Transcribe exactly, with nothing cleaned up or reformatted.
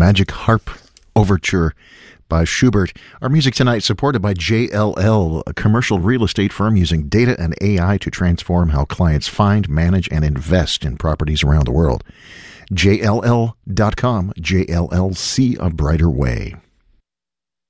Magic Harp Overture by Schubert. Our music tonight supported by J L L, a commercial real estate firm using data and A I to transform how clients find, manage, and invest in properties around the world. J L L dot com, J L L, see a brighter way.